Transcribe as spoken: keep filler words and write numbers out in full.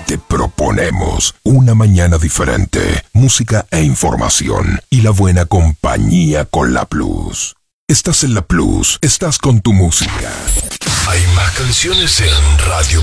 Te proponemos una mañana diferente, música e información y la buena compañía con La Plus. Estás en La Plus, estás con tu música. Hay más canciones en Radio